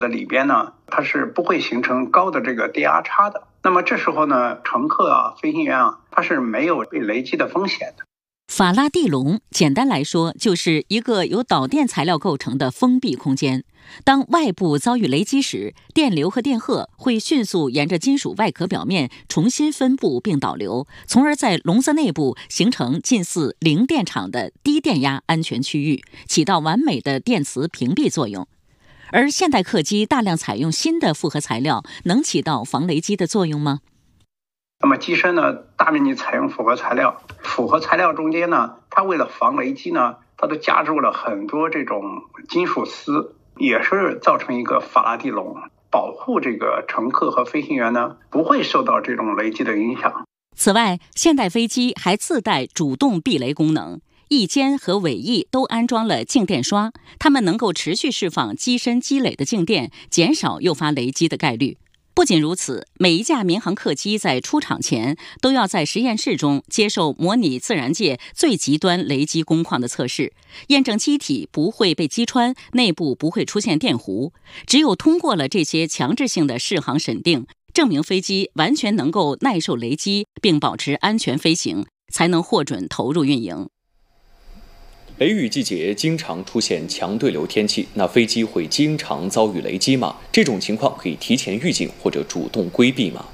的里边呢，它是不会形成高的这个电压差的。那么这时候呢，乘客啊、飞行员啊，他是没有被雷击的风险的。 法拉第笼简单来说就是一个由导电材料构成的封闭空间。当外部遭遇雷击时，电流和电荷会迅速沿着金属外壳表面重新分布并导流，从而在笼子内部形成近似零电场的低电压安全区域，起到完美的电磁屏蔽作用。而现代客机大量采用新的复合材料，能起到防雷击的作用吗？ 那么机身呢，大面积采用复合材料，复合材料中间呢，它为了防雷击呢，它都加入了很多这种金属丝，也是造成一个法拉第笼，保护这个乘客和飞行员呢不会受到这种雷击的影响。 此外，现代飞机还自带主动避雷功能，翼尖和尾翼都安装了静电刷，它们能够持续释放机身积累的静电，减少诱发雷击的概率。不仅如此，每一架民航客机在出厂前都要在实验室中接受模拟自然界最极端雷击工况的测试，验证机体不会被击穿，内部不会出现电弧。只有通过了这些强制性的适航审定，证明飞机完全能够耐受雷击并保持安全飞行，才能获准投入运营。 雷雨季节经常出现强对流天气，那飞机会经常遭遇雷击吗？这种情况可以提前预警或者主动规避吗？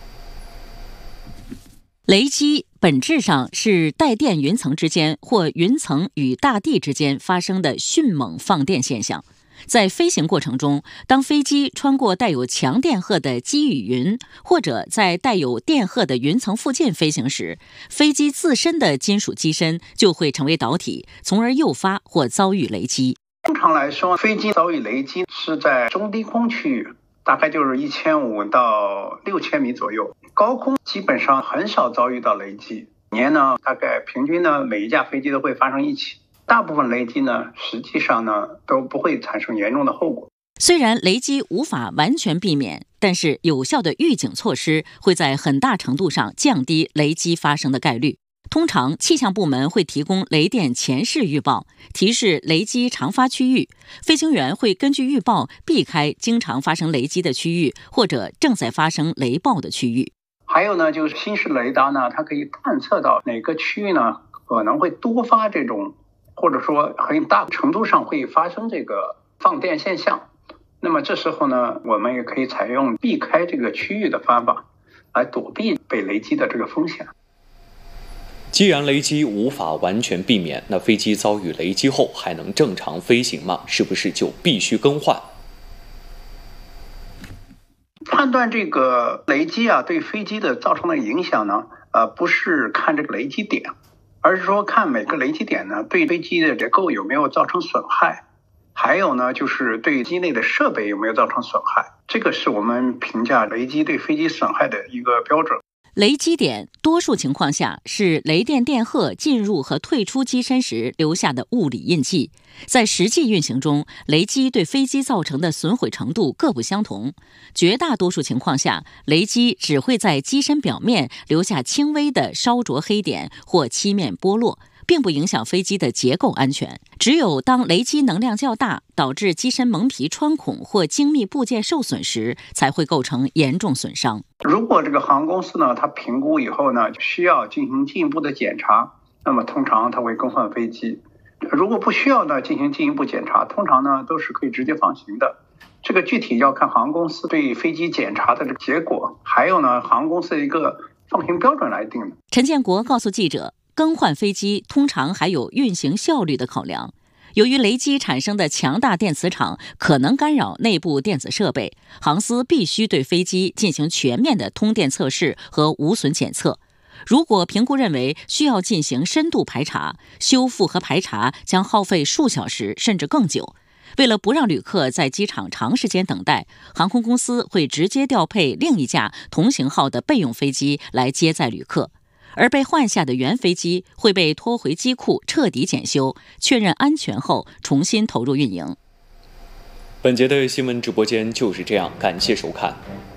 雷击本质上是带电云层之间或云层与大地之间发生的迅猛放电现象。在飞行过程中，当飞机穿过带有强电荷的积雨云，或者在带有电荷的云层附近飞行时，飞机自身的金属机身就会成为导体，从而诱发或遭遇雷击。 通常来说，飞机遭遇雷击是在中低空区域，大概就是1500到6000米左右，高空基本上很少遭遇到雷击。年呢，大概平均呢，每一架飞机都会发生1起。大部分雷击呢，实际上呢都不会产生严重的后果。 虽然雷击无法完全避免，但是有效的预警措施会在很大程度上降低雷击发生的概率。通常，气象部门会提供雷电前视预报，提示雷击常发区域。飞行员会根据预报避开经常发生雷击的区域，或者正在发生雷暴的区域。 还有呢，就是新式雷达呢，它可以探测到哪个区域呢可能会多发这种，或者说很大程度上会发生这个放电现象。那么这时候呢，我们也可以采用避开这个区域的方法，来躲避被雷击的这个风险。 既然雷击无法完全避免，那飞机遭遇雷击后还能正常飞行吗？是不是就必须更换？ 判断这个雷击啊对飞机的造成的影响呢，不是看这个雷击点，而是说看每个雷击点呢对飞机的结构有没有造成损害，还有呢就是对机内的设备有没有造成损害，这个是我们评价雷击对飞机损害的一个标准。 雷击点多数情况下是雷电电荷进入和退出机身时留下的物理印记。在实际运行中，雷击对飞机造成的损毁程度各不相同。绝大多数情况下，雷击只会在机身表面留下轻微的烧灼黑点或漆面剥落，并不影响飞机的结构安全。只有当雷击能量较大，导致机身蒙皮穿孔或精密部件受损时，才会构成严重损伤。 如果这个航空公司呢，它评估以后呢，需要进行进一步的检查，那么通常它会更换飞机。如果不需要呢进行进一步检查，通常呢都是可以直接放行的。这个具体要看航空公司对飞机检查的这个结果，还有呢航空公司的一个放行标准来定的。 陈建国告诉记者，更换飞机通常还有运行效率的考量。由于雷击产生的强大电磁场可能干扰内部电子设备，航司必须对飞机进行全面的通电测试和无损检测。如果评估认为需要进行深度排查，修复和排查将耗费数小时甚至更久。为了不让旅客在机场长时间等待，航空公司会直接调配另一架同型号的备用飞机来接载旅客，而被换下的原飞机会被拖回机库彻底检修，确认安全后重新投入运营。 本节的新闻直播间就是这样，感谢收看。